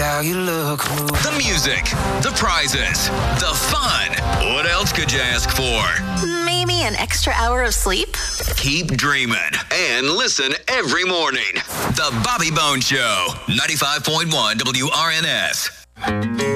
how you look. The music, the prizes, the fun. What else could you ask for? Maybe an extra hour of sleep? Keep dreaming and listen every morning. The Bobby Bones Show, 95.1 WRNS.